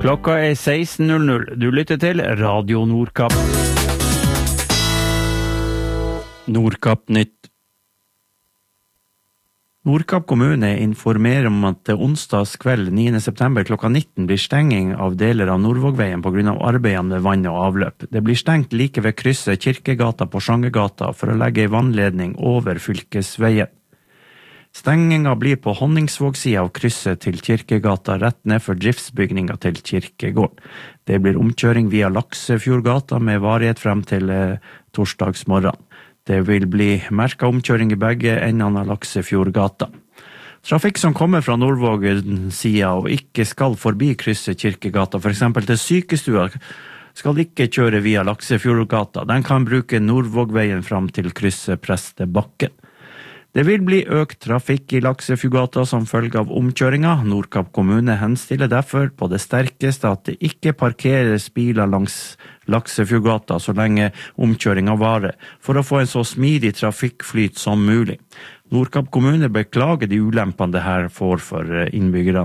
Klokka 16:00. Du lytter til Radio Nordkapp. Nordkapp Nytt. Nordkapp kommune informerer om at onsdags kveld 9. september klokka 19 blir stenging av deler av Nordvågveien på grunn av arbeidene med vann og avløp. Det blir stengt like ved krysset Kirkegata på Sjangergata for å legge en vannledning over fylkesveien. Stenginga blir på Honningsvåg-sida av krysset til Kirkegata rett ned for driftsbygninga til Kirkegården. Det blir omkjøring via Laksefjordgata med varighet frem til torsdagsmorgen. Det vil bli merket omkjøring i begge endene av Laksefjordgata. Trafikk som kommer fra Nordvågen-sida og ikke skal forbi krysset Kirkegata, for eksempel til sykestua, skal ikke kjøre via Laksefjordgata. Den kan bruke Nordvågveien frem til krysset Prestebakken. Det vil bli økt trafikk i Laksefjordgata som følge av omkjøringa. Nordkapp kommune henstiller derfor på det sterkeste at det ikke parkeres biler langs Laksefjordgata så lenge omkjøringa varer, for å få en så smidig trafikkflyt som mulig. Nordkapp kommune beklager de ulempene det her får for innbyggerne.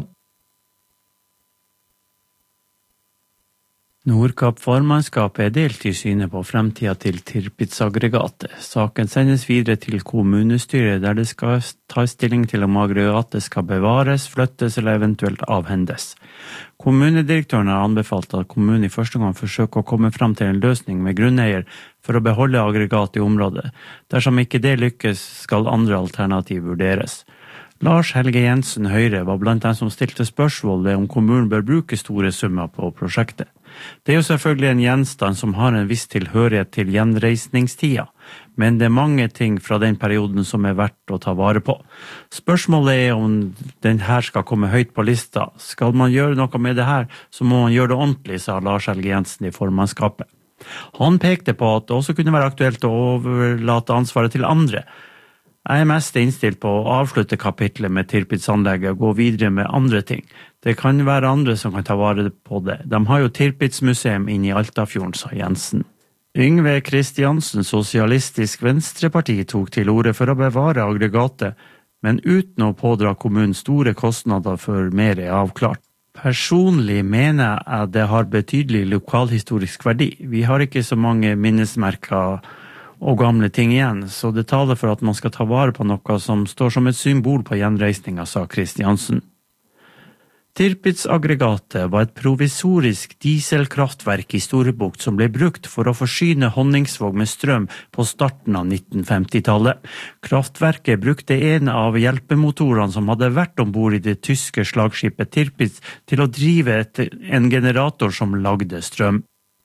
Nordkapp formannskap delt i synet på fremtida til Tirpitz-aggregatet. Saken sendes videre til kommunestyret der det skal ta stilling til om aggregatet skal bevares, flyttes eller eventuelt avhendes. Kommunedirektøren har anbefalt at kommunen i første gang forsøker å komme frem til en løsning med grunneier for å beholde aggregatet i området. Dersom ikke det lykkes, skal andre alternativ vurderes. Lars Helge Jensen Høyre var blant dem som stilte spørsmål ved om kommunen bør bruke store summer på prosjektet. Det jo selvfølgelig en gjenstand som har en viss tilhørighet til gjenreisningstida, men det mange ting fra den perioden som verdt å ta vare på. Spørsmålet om den her skal komme høyt på lista. Skal man gjøre noe med det her, så må man gjøre det ordentlig, sa Lars Helge Jensen i formannskapet. Han pekte på at det også kunne være aktuelt å overlate ansvaret til andre. Jeg mest innstilt på å avslutte kapitlet med Tirpitz-anlegget og gå videre med andre ting. Det kan være andre som kan ta vare på det. De har jo Tirpitz-museum inne i Altafjorden, sa Jensen. Yngve Kristiansen, Sosialistisk Venstreparti, tok til orde for å bevare aggregatet, men uten å pådra kommunen store kostnader før mer avklart. Personlig mener jeg det har betydelig lokalhistorisk verdi. Vi har ikke så mange minnesmerker og gamle ting igjen, så det taler for at man skal ta vare på noe som står som et symbol på gjenreisninga, sa Kristiansen. Tirpitz-aggregatet var et provisorisk dieselkraftverk i Storebukt som ble brukt for å forsyne Honningsvåg med strøm på starten av 1950-tallet. Kraftverket brukte en av hjelpemotorene som hadde vært ombord i det tyske slagskipet Tirpitz til å drive en generator som lagde strøm.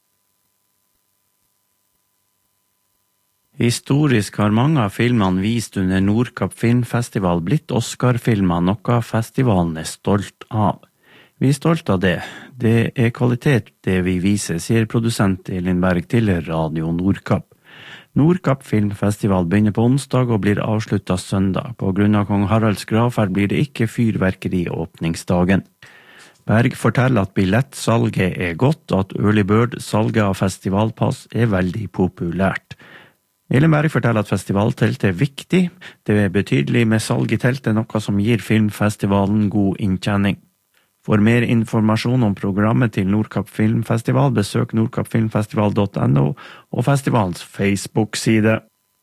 Historisk har mange av filmene vist under Nordkapp Filmfestival blitt Oscar-filmer, noe festivalen stolt av. Vi stolt av det. Det kvalitet det vi viser, sier produsent Elin Berg til Radio Nordkapp. Nordkapp Filmfestival begynner på onsdag og blir avsluttet søndag. På grunn av kong Haralds gravferd blir det ikke fyrverkeri åpningsdagen. Berg forteller at billettsalget godt, og at early bird-salget av festivalpass veldig populært. Elin Berg forteller at festivalteltet viktig. Det betydelig med salg i teltet, noe som gir filmfestivalen god inntjening. For mer informasjon om programmet til Nordkapp Filmfestival, besøk nordkappfilmfestival.no og festivalens Facebook-side.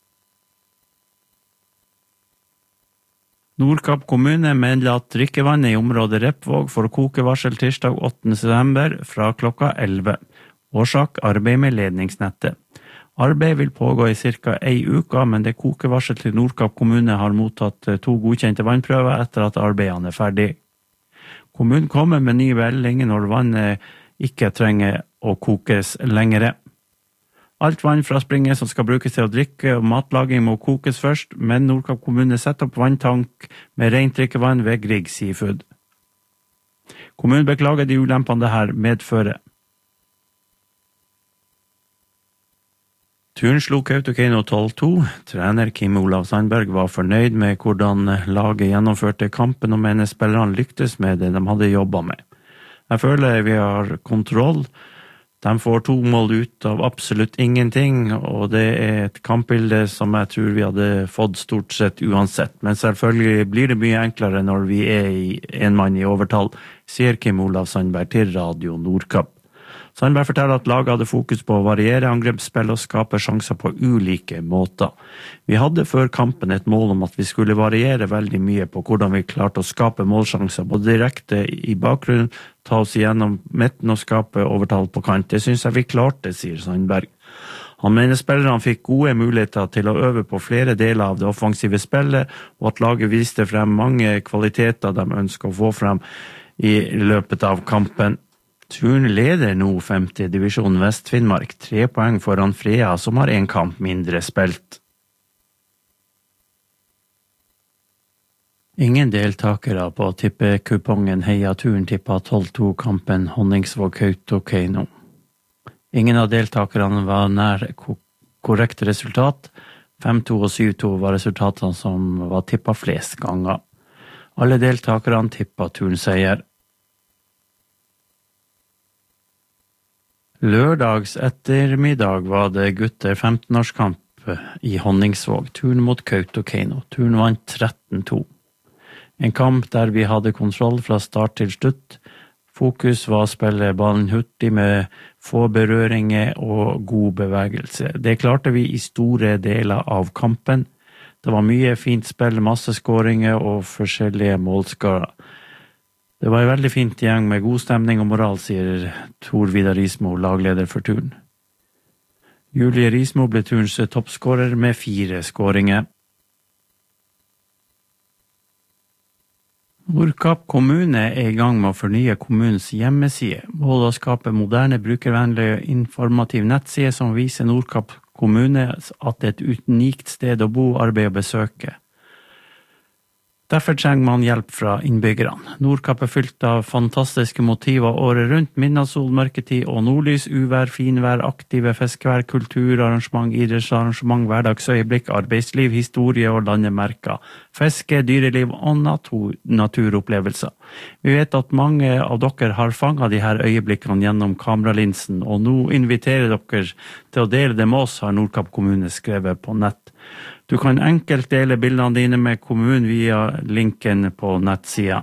Nordkapp kommune melder at drikkevannet i området Repvåg får kokevarsel tirsdag 8. september fra klokka 11. Årsak arbeid med ledningsnettet. Arbeid vil pågå i ca. 1 uke, men det kokevarsel til Nordkapp kommune har mottatt 2 godkjente vannprøver etter at arbeidene ferdig. Kommunen kommer med ny melding når vannet ikke trenger å kokes lengre. Alt vann fra springet som skal brukes til å drikke og matlaging må kokes først, men Nordkapp kommune setter opp vanntank med rent drikkevann ved Grieg Seafood. Kommunen beklager de ulempene det her medfører. Turen slo Kautokeino 12-2. Trener Kim Olav Sandberg var fornøyd med hvordan laget gjennomførte kampen og mener spillerne lyktes med det de hadde jobbet med. Jeg føler vi har kontroll. De får 2 mål ut av absolutt ingenting, og det et kampbilde som jeg tror vi hadde fått stort sett uansett. Men selvfølgelig blir det mye enklere når vi i en mann i overtall, sier Kim Olav Sandberg til Radio Nordkapp. Sandberg forteller at laget hadde fokus på å variere angrepsspill og skape sjanser på ulike måter. Vi hadde før kampen et mål om at vi skulle variere veldig mye på hvordan vi klarte å skape målsjanser, både direkte i bakgrunnen, ta oss igjennom midten og skape overtall på kant. Det synes jeg vi klarte, sier Sandberg. Han mener spillerne fikk gode muligheter til å øve på flere deler av det offensive spillet, og at laget viste frem mange kvaliteter de ønsker å få frem i løpet av kampen. Turn leder nå 5. divisjon Vest-Finnmark, 3 poeng foran Frea, som har en kamp mindre spilt. Ingen deltakere på tippekupongen Heia Turn tippa 12-2-kampen Honningsvåg-Kautokeino. Ingen av deltakerne var nær korrekt resultat. 5-2 og 7-2 var resultatene som var tippet flest ganger. Alle deltakerne tippet turnseier. Lørdags ettermiddag var det gutter 15-årskamp i Honningsvåg, turn mot Kautokeino. Turn vant 13-2. En kamp der vi hadde kontroll fra start til slutt. Fokus var å spille ballen hurtig med få berøringer og god bevegelse. Det klarte vi i store deler av kampen. Det var mye fint spill, masse skåringer og forskjellige målskårer. Det var en veldig fint gjeng med god stemning og moral, sier Tor Vidar Rismo, lagleder for turn. Julie Rismo ble turns toppskårer med 4 skåringer. Nordkapp kommune i gang med å fornye kommunens hjemmeside. Målet å skape moderne, brukervennlig og informativ nettside som viser Nordkapp kommune at det et unikt sted å bo, arbeide og besøke. Derfor trenger man hjelp fra innbyggerne. Nordkapp fylt av fantastiske motiver året rundt, midnattssol, mørketid og nordlys, uvær, finvær, aktive fiskevær, kulturarrangement, idrettsarrangement, hverdagsøyeblikk, arbeidsliv, historie og landemerker, fiske, dyreliv og naturopplevelser. Vi vet at mange av dere har fanget de her øyeblikkene gjennom kameralinsen, og nå inviterer dere til å dele det med oss, har Nordkapp kommune skrevet på nett. Du kan enkelt dele bildene dine med kommunen via linken på nettsida.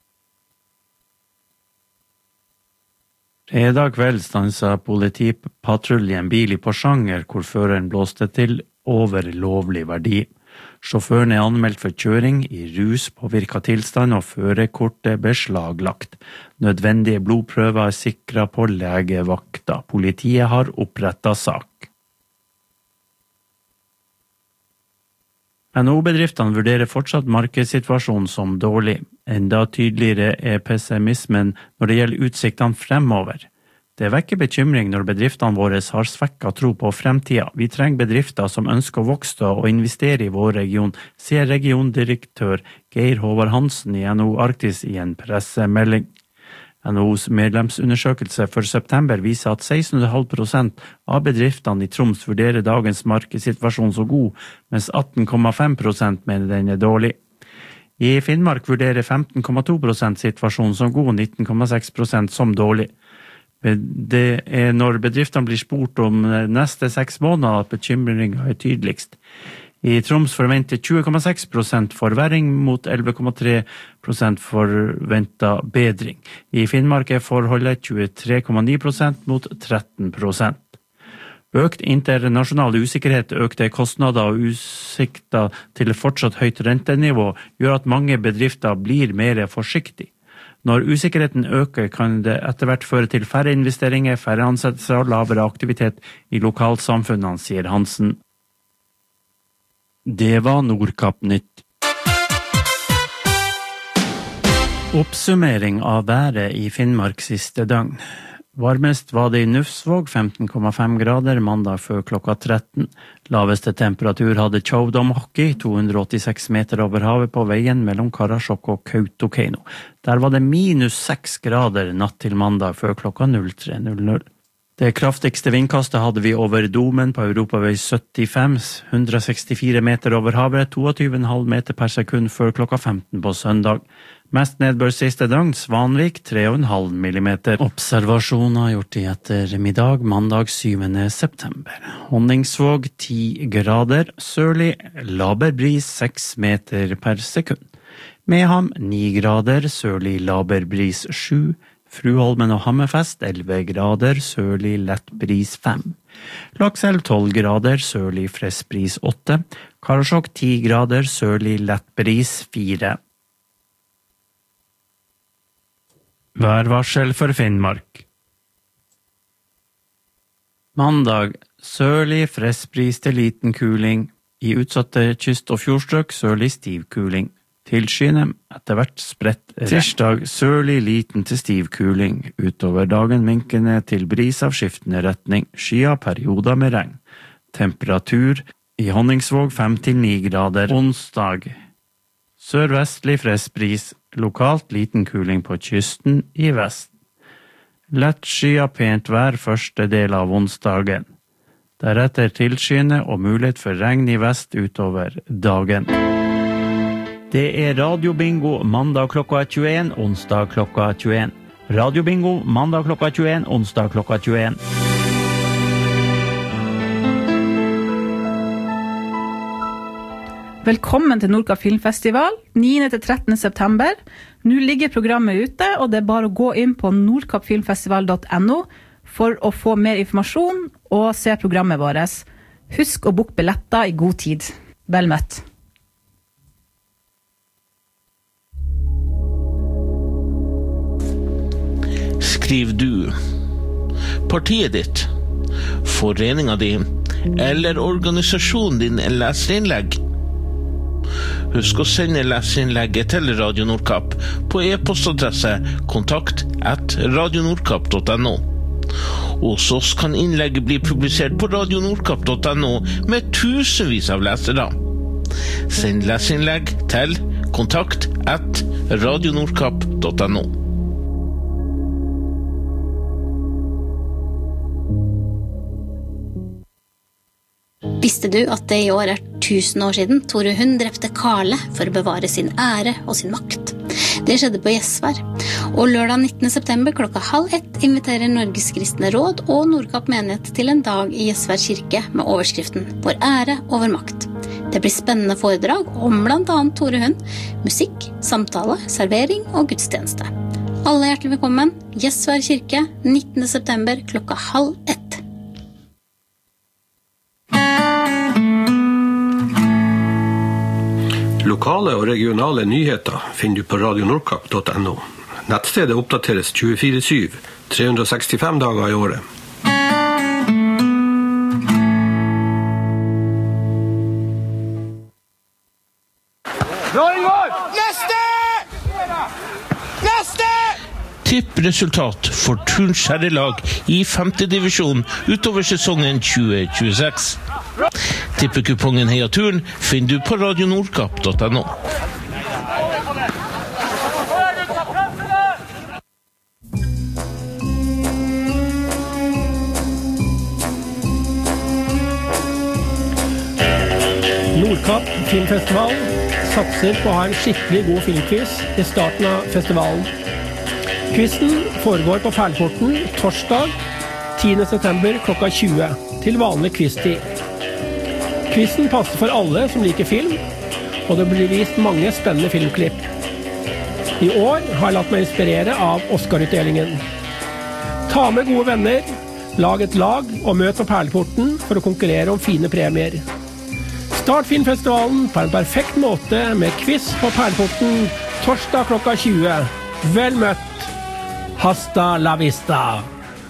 Fredag kveld stanset politipatruljen bil i Porsanger, hvor føreren blåste til over lovlig verdi. Sjåføren anmeldt for kjøring i ruspåvirket tilstand og førerkortet beslaglagt. Nødvendige blodprøver sikret på legevakta. Politiet har opprettet sak. NHO-bedriftene vurderer fortsatt markedssituasjonen som dårlig. Enda tydeligere pessimismen når det gjelder utsiktene fremover. Det vekker bekymring når bedriftene våre har svekket tro på fremtiden. Vi trenger bedrifter som ønsker å vokse og investere i vår region, sier regiondirektør Geir Håvard Hansen i NHO Arktis i en pressemelding. NHOs medlemsundersøkelse for september viser at 16,5% av bedriftene i Troms vurderer dagens markedssituasjon så god, mens 18,5% mener den dårlig. I Finnmark vurderer 15,2% situasjonen som god og 19,6% som dårlig. Det når bedriftene blir spurt om neste 6 måneder at bekymringen tydeligst. I Troms forventer 20,6% forverring mot 11,3% forventet bedring. I Finnmark forholdet 23,9% mot 13%. Økt internasjonal usikkerhet, økte kostnader og utsikter til fortsatt høyt rentenivå gjør at mange bedrifter blir mer forsiktige. Når usikkerheten øker, kan det etter hvert føre til færre investeringer, færre ansettelser og lavere aktivitet i lokalsamfunnene, sier Hansen. Det var Nordkapp nytt. Oppsummering av været i Finnmark siste døgn. Varmest var det i Nufsvåg, 15,5 grader, mandag før klokka 13. Laveste temperatur hadde Tjovdom Hockey, 286 meter over havet på veien mellom Karasjok og Kautokeino. Der var det -6 grader natt til mandag før klokka 03.00. Det kraftigste vindkastet hadde vi over Domen på Europavei 75, 164 meter over havet, 22,5 meter per sekund før klokka 15 på søndag. Mest nedbør siste døgn, Svanvik 3,5 millimeter. Observasjoner gjort i ettermiddag, mandag 7. september. Honningsvåg 10 grader, sørlig laber bris 6 meter per sekund. Meham 9 grader, sørlig laber bris 7. Fruholmen og Hammerfest 11 grader, sørlig lett bris 5. Lakselv 12 grader, sørlig frisk bris 8. Karasjok 10 grader, sørlig lett bris 4. Værvarsel for Finnmark. Mandag, sørlig frisk bris til liten kuling. I utsatte kyst- og fjordstrøk sørlig stiv kuling. Tilskyende, etter hvert spredt regn. Tirsdag, sørlig liten til stiv kuling. Utover dagen minkende til bris av skiftende retning. Skya perioder med regn. Temperatur i Honningsvåg 5-9 grader. Onsdag, sørvestlig frisk bris. Lokalt liten kuling på kysten i vest. Lett skya pent vær første del av onsdagen. Deretter tilskyende og mulighet for regn i vest utover dagen. Det radiobingo mandag klokka 21, onsdag klokka 21. Radiobingo mandag klokka 21, onsdag klokka 21. Velkommen til Nordkapp Filmfestival, 9.–13. september. Nå ligger programmet ute, og det bare å gå inn på nordkappfilmfestival.no for å få mer informasjon og se programmet vårt. Husk å booke billetter i god tid. Vel møtt. Skriv du, partiet ditt, foreningen din eller organisasjonen din leserinnlegg. Husk å sende leserinnlegget til Radio Nordkapp på e-postadresse kontakt@radionordkapp.no. Hos oss kan innlegget bli publisert på radionordkapp.no med tusenvis av lesere. Send leserinnlegg til kontakt@radionordkapp.no. Visste du at det i år 1000 år siden Tore Hund drepte Karle for å bevare sin ære og sin makt? Det skjedde på Gjesvær. Og lørdag 19. september klokka 12:30 inviterer Norges kristne råd og Nordkapp menighet til en dag i Gjesvær kirke med overskriften Vår ære over makt. Det blir spennende foredrag om blant annet Tore Hund, musikk, samtale, servering og gudstjeneste. Alle hjertelig velkommen. Gjesvær kirke 19. september klokka 12:30. Lokale og regionale nyheter finner du på radionordkapp.no. Nettstedet oppdateres 24/7, 365 dager i året. Tippresultat for Turns herrelag i 5. divisjon utover sesongen 2026. Tippekupongen Heia Turn finner du på radionordkapp.no. Nordkapp Filmfestival satser på å ha en skikkelig god filmquiz i starten av festivalen. Quizen foregår på Perleporten torsdag 10. september klokka 20 til vanlig quiztid. Quizen passer for alle som liker film, og det blir vist mange spennende filmklipp. I år har jeg latt meg inspirere av Oscar-utdelingen. Ta med gode venner, lag et lag og møt på Perleporten for å konkurrere om fine premier. Start filmfestivalen på en perfekt måte med quiz på Perleporten torsdag klokka 20. Vel møtt! Hasta la vista!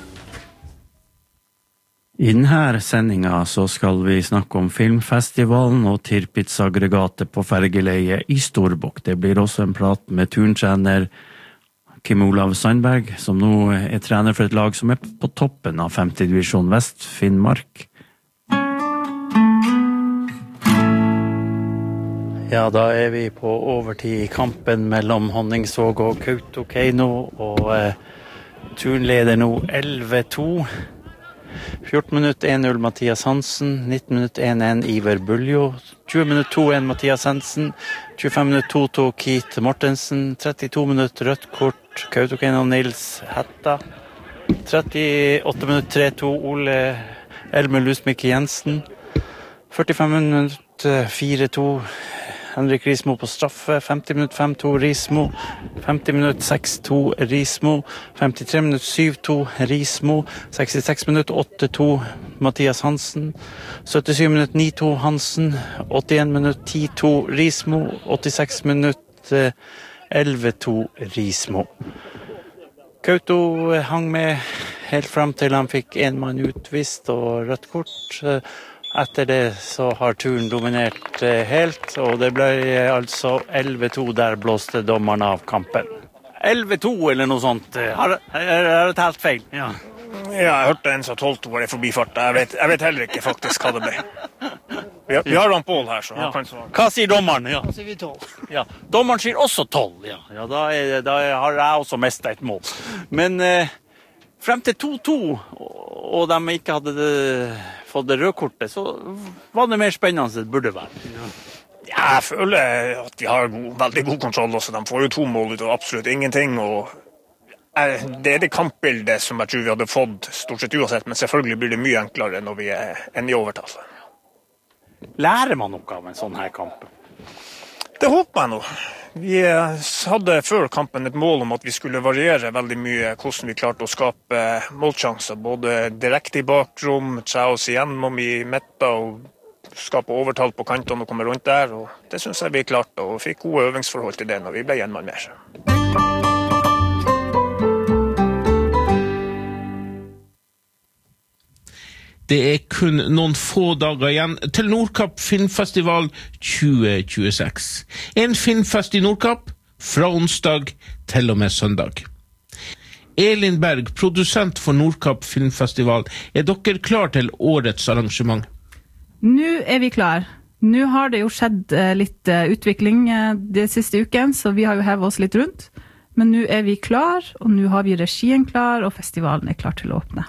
I denne sendinga så skal vi snakke om filmfestivalen og Tirpitz-aggregatet på fergeleie i Storbukk. Det blir også en prat med turntrener Kim Olav Sandberg, som nå trener for et lag som på toppen av 5. divisjon Vest, Finnmark. Ja, da vi på overtid i kampen mellom Honningsvåg og Kautokeino, og turnleder nå 11-2. 14 minutter 1-0 Mathias Hansen, 19 minutter 1-1 Iver Buljo, 20 minutter 2-1 Mathias Hansen, 25 minutter 2-2 Keith Mortensen, 32 minutter rødt kort Kautokeino Nils Hetta, 38 minutter 3-2 Ole Elmer Lusmik Jensen, 45 minutter 4-2 Henrik Rismo på straffe, 50 minutter 5-2 Rismo, 50 minutter 6-2 Rismo, 53 minutter 7-2 Rismo, 66 minutter 8-2 Mathias Hansen, 77 minutter 9-2 Hansen, 81 minutter 10-2 Rismo, 86 minutter 11-2 Rismo. Kauto hang med helt frem til han fikk en mann utvist og rødt kort. Etter det så har turen dominert helt, og det ble altså 11-2, der blåste dommeren av kampen. 11-2 eller noe sånt, har det talt feil? Ja, jeg hørte en som 12-2 var i forbifarta, jeg vet heller ikke faktisk hva det ble. Vi har han Pål her, så han kan svare. Hva sier dommeren? Ja. Da sier vi 12. Ja, dommeren sier også 12, ja. Ja, da har jeg også mistet et mål. Men frem til 2-2, og de ikke hadde fått det røde kortet, så var det mer spennende enn det burde være. Ja, jeg føler at de har veldig god kontroll også. De får jo 2 mål ut av absolutt ingenting, og det det kampbildet som jeg tror vi hadde fått stort sett uansett, men selvfølgelig blir det mye enklere når vi enn i overtall. Lærer man noe av en sånn her kamp? Det håper jeg nå. Vi hadde før kampen et mål om at vi skulle variere veldig mye hvordan vi klarte å skape målsjanser, både direkte i bakrom, tre oss igjennom i midten og skape overtall på kantene og komme rundt der. Og det synes jeg vi klarte, og fikk gode øvingsforhold til det når vi ble en mann mer. Det kun noen få dager igjen til Nordkapp Filmfestival 2026. En filmfest i Nordkapp fra onsdag til og med søndag. Elin Berg, produsent for Nordkapp Filmfestival, dere klar til årets arrangement? Nå vi klar. Nå har det jo skjedd litt utvikling de siste uken, så vi har jo hevet oss litt rundt. Men nå vi klar, og nå har vi regien klar, og festivalen klar til å åpne.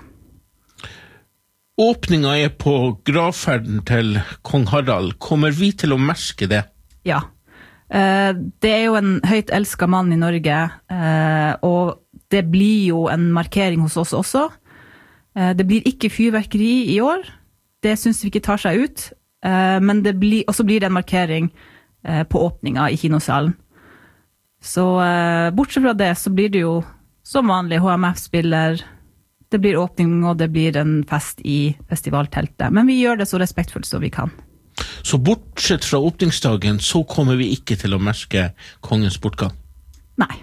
Åpningen på gravferden til Kong Harald. Kommer vi til å merke det? Ja. Det jo en høyt elsket mann i Norge, og det blir jo en markering hos oss også. Det blir ikke fyrverkeri i år. Det synes vi ikke tar seg ut. Men også blir det en markering på åpningen i kinosalen. Så bortsett fra det så blir det jo som vanlig HMF-spiller. Det blir åpning, og det blir en fest i festivalteltet. Men vi gjør det så respektfullt som vi kan. Så bortsett fra åpningsdagen, så kommer vi ikke til å merke kongens bortgang? Nei.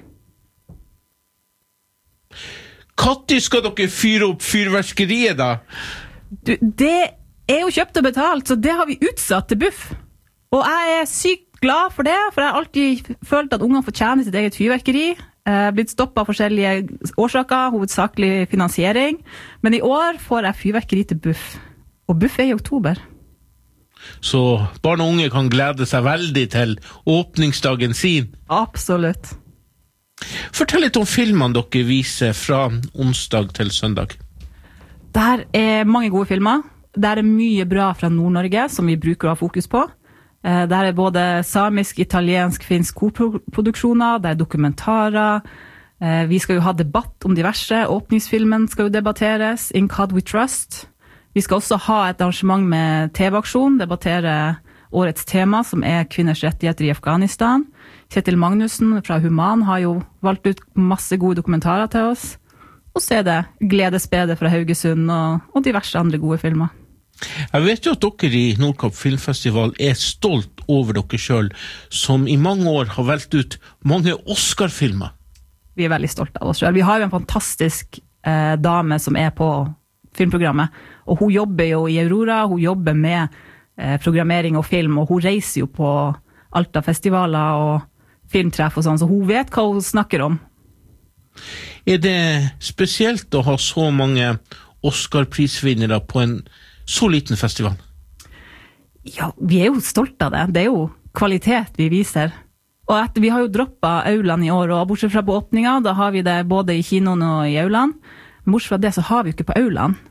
Når skal dere fyre opp fyrverkeriet da? Det jo kjøpt og betalt, så det har vi utsatt til buff. Og jeg sykt glad for det, for jeg har alltid følt at ungene fortjener sitt eget fyrverkeri. Blitt stoppet av forskjellige årsaker, hovedsakelig finansiering. Men i år får jeg fyrverkeri til buff. Og buff i oktober. Så barn og unge kan glede seg veldig til åpningsdagen sin? Absolutt. Fortell litt om filmene dere viser fra onsdag til søndag. Der mange gode filmer. Der mye bra fra Nord-Norge, som vi bruker å ha fokus på. Der både samisk, italiensk, finsk koproduksjoner, der dokumentarer. Vi skal jo ha debatt om diverse. Åpningsfilmen skal jo debatteres. In God We Trust. Vi skal også ha et arrangement med TV-aksjon, debattere årets tema, som kvinners rettigheter i Afghanistan. Kjetil Magnussen fra Human har jo valgt ut masse gode dokumentarer til oss. Og så det Gledesbedet fra Haugesund og diverse andre gode filmer. Jeg vet jo at dere i Nordkapp Filmfestival stolt over dere selv, som i mange år har valgt ut mange Oscar-filmer. Vi veldig stolte av oss selv. Vi har jo en fantastisk dame som på filmprogrammet, og hun jobber jo i Aurora, hun jobber med programmering og film, og hun reiser jo på alt av festivaler og filmtreff og sånn, så hun vet hva hun snakker om. Det spesielt å ha så mange Oscar-prisvinnere på en så liten festival? Ja, vi jo stolte av det. Det jo kvalitet vi viser. Og vi har jo droppet Auland i år, og bortsett fra på åpningen, da har vi det både i kinoen og i Auland. Men bortsett fra det så har vi jo ikke på Auland.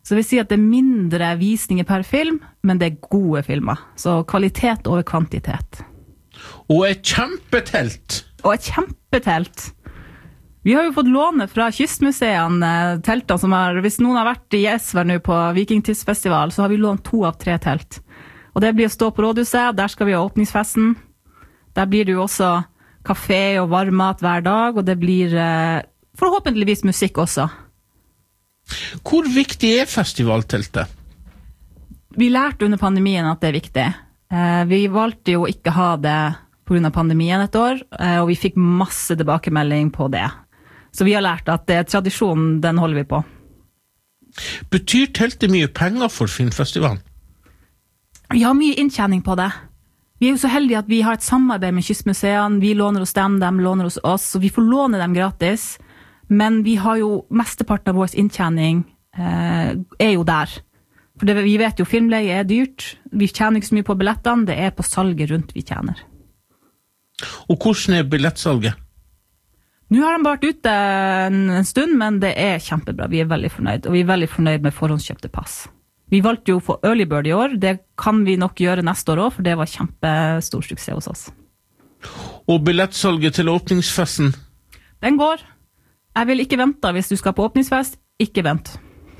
Så det vil si at det mindre visninger per film, men det gode filmer. Så kvalitet over kvantitet. Og et kjempetelt! Og et kjempetelt! Vi har jo fått låne fra kystmuseene teltene som hvis noen har vært i Esvær nå på Vikingtidsfestival, så har vi lånt 2 av 3 telt. Og det blir å stå på rådhuset, der skal vi ha åpningsfesten. Der blir det jo også kafé og varmmat hver dag, og det blir forhåpentligvis musikk også. Hvor viktig er festivalteltet? Vi lærte under pandemien at det er viktig. Vi valgte jo ikke ha det på grunn av pandemien et år, og vi fikk masse tilbakemelding på det. Så vi har lært at det er tradisjonen, den holder vi på. Betyr teltet mye penger for filmfestivalen? Vi har mye inntjening på det. Vi er jo så heldige at vi har et samarbeid med kystmuseene. Vi låner hos dem, de låner hos oss, så vi får låne dem gratis. Men vi har jo mesteparten av vår inntjening er jo der. For vi vet jo filmleie er dyrt. Vi tjener ikke så mye på billettene, det er på salget rundt vi tjener. Og hvordan er billettsalget? Nå har de vært ute en stund, men det er kjempebra. Vi er veldig fornøyd, og vi er veldig fornøyd med forhåndskjøpte pass. Vi valgte jo å få Early Bird i år. Det kan vi nok gjøre neste år også, for det var kjempestor suksess hos oss. Og billettsalget til åpningsfesten? Den går. Jeg vil ikke vente hvis du skal på åpningsfest. Ikke vent.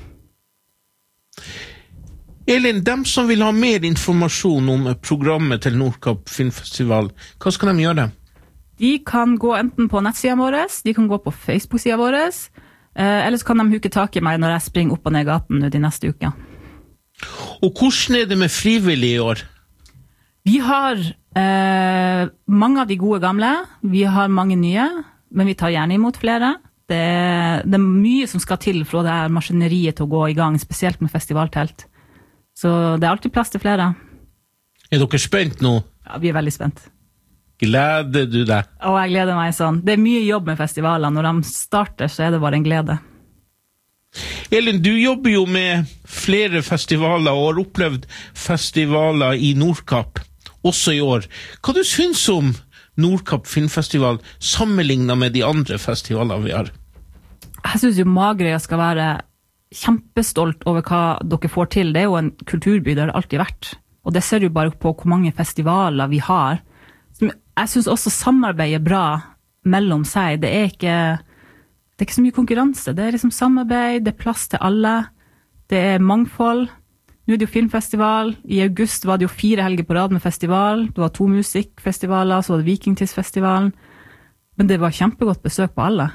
Elin, dem som vil ha mer informasjon om programmet til Nordkapp Filmfestival, hva skal de gjøre? De kan gå enten på nettsiden vår, de kan gå på Facebook-siden vår, eller så kan de huke tak i meg når jeg springer opp og ned gaten de neste uka. Og hvordan er det med frivillige i år? Vi har mange av de gode gamle, vi har mange nye, men vi tar gjerne imot flere. Det er mye som skal til for det her maskineriet til å gå i gang, spesielt med festivaltelt. Så det er alltid plass til flere. Er dere spent nå? Ja, vi er veldig spent. Gleder du deg? Og jeg gleder meg sånn. Det er mye jobb med festivaler. Når de starter, så er det bare en glede. Elin, du jobber jo med flere festivaler og har opplevd festivaler i Nordkapp, også i år. Hva du synes om Nordkapp Filmfestival sammenlignet med de andre festivalene vi har? Jeg synes jo Magerøya skal være kjempestolt over hva dere får til. Det er jo en kulturby, det har det alltid vært. Og det ser du bare på hvor mange festivaler vi har. Jeg synes også samarbeidet er bra mellom seg. Det er ikke så mye konkurranse. Det er liksom samarbeid, det er plass til alle. Det er mangfold. Nå er det jo filmfestival. I august var det jo 4 helger på rad med festival. Det var 2 musikkfestivaler, så var det Vikingtidsfestivalen. Men det var kjempegodt besøk på alle.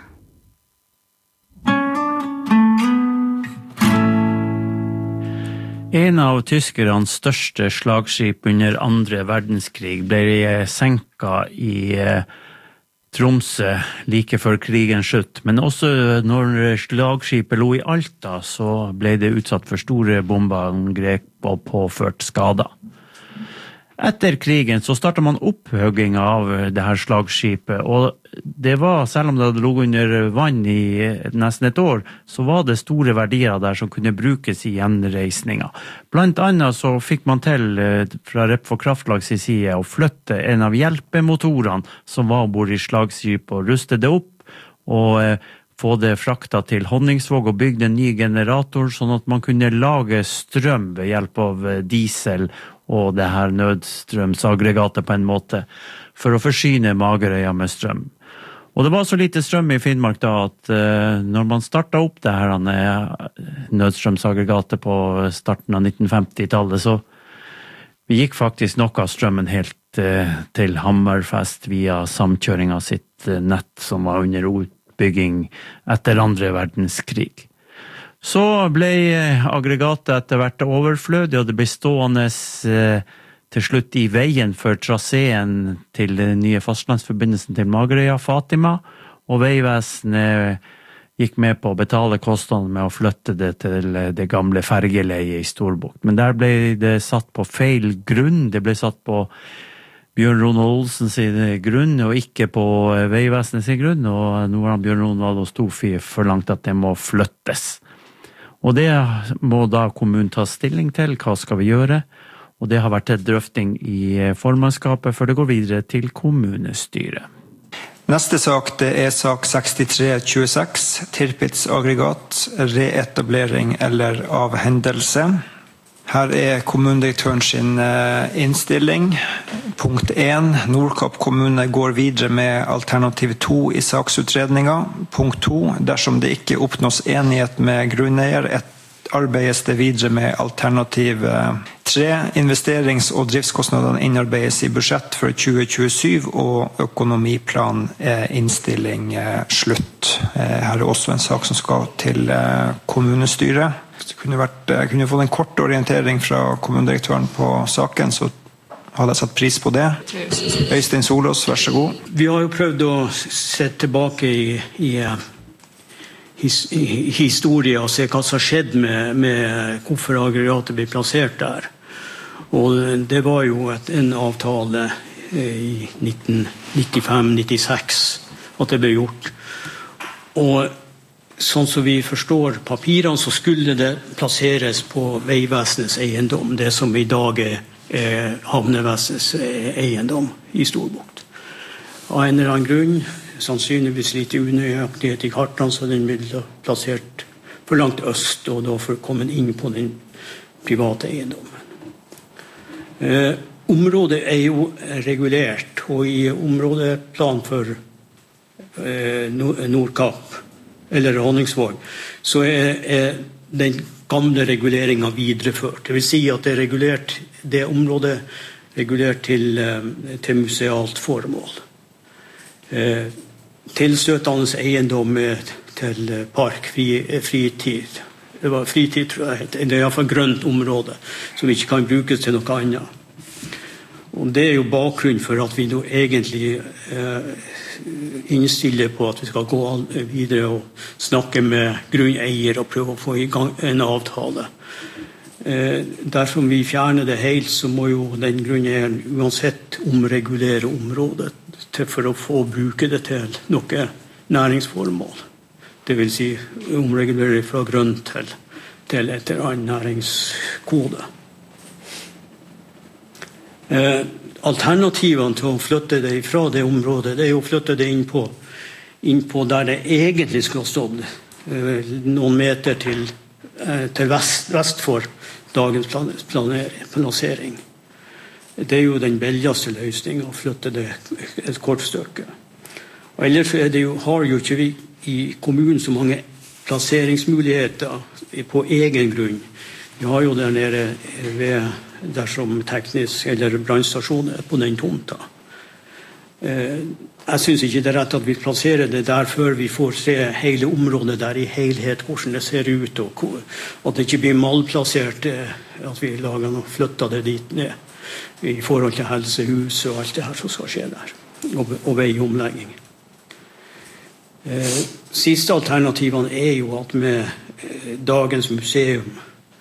En av tyskernes største slagskip under 2. verdenskrig ble senket i Tromsø like før krigen slutt. Men også når slagskipet lå i Alta, så ble det utsatt for store bombeangrep og påført skader. Etter krigen så startet man opphugging av det her slagskipet, og det var, selv om det hadde ligget under vann i nesten et år, så var det store verdier der som kunne brukes i gjenreisninga. Blant annet så fikk man til fra Repfo Kraftlags side å flytte en av hjelpemotorene som var bord i slagskipet og ruste det opp, og få det frakta til Honningsvåg og bygde en ny generator, sånn at man kunne lage strøm ved hjelp av diesel og det her nødstrømsaggregatet på en måte, for å forsyne Magerøya med strøm. Og det var så lite strøm i Finnmark da, at når man startet opp det her nødstrømsaggregatet på starten av 1950-tallet, så vi gikk faktisk noe av strømmen helt til Hammerfest via samkjøringa sitt nett som var under utbygging etter 2. verdenskrig. Så ble aggregatet etter hvert overflødig, og det ble stående til slutt i veien for traseen til den nye fastlandsforbindelsen til Magerøya, Fatima, og Veivesenet gikk med på å betale kostnadene med å flytte det til det gamle fergeleiet i Storbukt. Men der ble det satt på feil grunn, det ble satt på Bjørn Ronald Olsens grunn, og ikke på Veivesenets grunn, og nå har Bjørn Ronald og Storfie forlangt at det må flyttes. Og det må da kommunen ta stilling til, hva skal vi gjøre? Og det har vært en drøfting i formannskapet før det går videre til kommunestyret. Neste sak det sak 6326, Tirpitz aggregat, reetablering eller avhendelse. Her kommunedirektøren sin innstilling. Punkt 1. Nordkapp kommune går videre med alternativ 2 i saksutredninga. Punkt 2. Dersom det ikke oppnås enighet med grunneier, arbeides det videre med alternativ 3. Investerings- og driftskostnadene innarbeides i budsjett for 2027, og økonomiplan innstilling slutt. Her også en sak som skal til kommunestyret. Det kunne få en kort orientering fra kommunedirektøren på saken, så hadde jeg satt pris på det. Øystein Solås, vær så god. Vi har jo prøvd å se tilbake i historie og se hva som har skjedd med hvorfor aggregatet ble plassert der. Og det var jo en avtale i 1995-96 at det ble gjort. Og sånn som vi forstår papirene, så skulle det plasseres på Veivesenets eiendom, det som i dag Havnevesenets eiendom i Storbukt. Av en eller annen grunn, sannsynligvis litt unøyaktighet i kartene, så den ble plassert for langt øst, og da for å komme inn på den private eiendommen. Området jo regulert, og i områdeplan for Nordkapp, eller Honningsvåg, så den gamle reguleringen videreført. Det vil si at det området regulert til musealt formål. Tilstøtende eiendom til park, fritid. Det var fritid, tror jeg. Det i hvert fall grønt område, som ikke kan brukes til noe annet. Og det jo bakgrunnen for at vi nå egentlig innstiller på at vi skal gå videre og snakke med grunneier og prøve å få i gang en avtale. Dersom vi fjerner det helt, så må jo den grunneieren uansett omregulere området for å få bruke det til noe næringsformål. Det vil si omregulere fra grønn til et eller annet næringskode. Alternativene til å flytte det fra det området, det jo å flytte det inn på der det egentlig skulle ha stått noen meter til vest for dagens plassering. Det jo den billigste løsningen å flytte det et kort stykke. Og ellers har jo ikke vi i kommunen så mange plasseringsmuligheter på egen grunn. Vi har jo der nede dersom teknisk eller brannstasjoner på den tomta. Jeg synes ikke det rett at vi plasserer det der før vi får se hele området der i helhet, hvordan det ser ut, og at det ikke blir malplassert, at vi lager noe, flytter det dit ned i forhold til helsehus og alt det her som skal skje der, og veiomlegging. Siste alternativene jo at med dagens museum,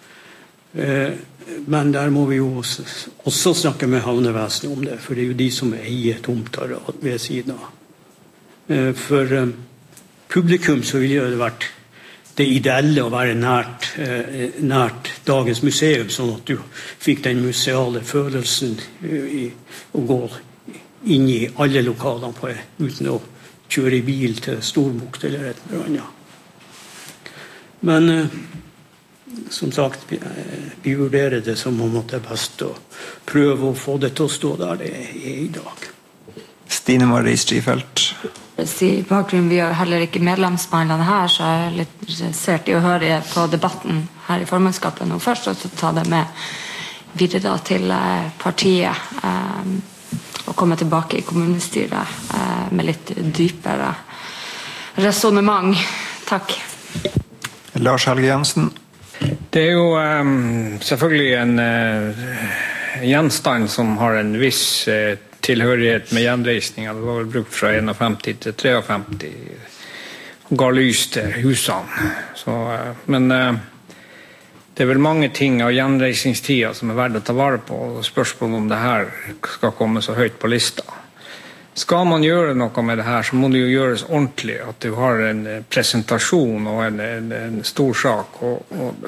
men der må vi jo også snakke med Havnevesenet om det, for det jo de som eier tomter ved siden av. For publikum så ville det vært det ideelle å være nært dagens museum, sånn at du fikk den museale følelsen å gå inn i alle lokalene uten å kjøre i bil til Storbukt eller et eller annet. Men som sagt, vi vurderer det som om at det best å prøve å få det til å stå der det i dag. Stine Marie Strifeldt. I bakgrunnen, vi har heller ikke medlemsbehandlene her, så jeg litt interessert i å høre på debatten her i formannskapet nå først, og så ta det med videre da til partiet og komme tilbake i kommunestyret med litt dypere resonemang. Takk. Lars Helge Jensen. Det jo selvfølgelig en gjenstand som har en viss tilhørighet med gjenreisning. Det var vel brukt fra 51 til 53 og ga lys til husene. Men det vel mange ting av gjenreisningstida som verdt å ta vare på, og spørsmålet om det her skal komme så høyt på lista. Skal man gjøre noe med det her, så må det jo gjøres ordentlig, at du har en presentasjon og en stor sak, og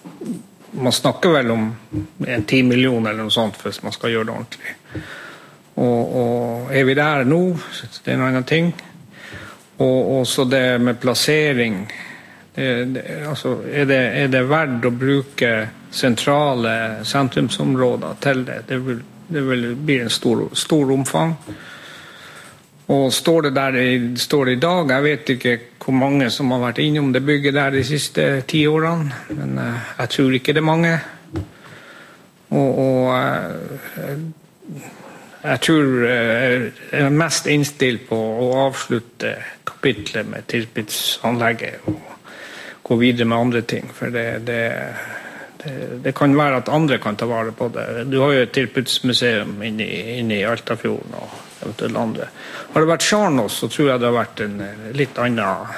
man snakker vel om 10 millioner eller noe sånt hvis man skal gjøre det ordentlig. Og vi der nå, så det en annen ting. Og også det med plassering. Altså, det verdt å bruke sentrale sentrumsområder til det? Det vil bli en stor omfang. Og står det i dag, jeg vet ikke hvor mange som har vært innom det bygget der de siste 10 årene, men jeg tror ikke det er mange. Og jeg tror jeg er mest innstilt på å avslutte kapitlet med Tirpitz-anlegget og gå videre med andre ting, for det kan være at andre kan ta vare på det. Du har jo et Tirpitz-museum inne i Altafjorden og eventuelt andre. Har det vært Sjarnås, så tror jeg det har vært en litt annen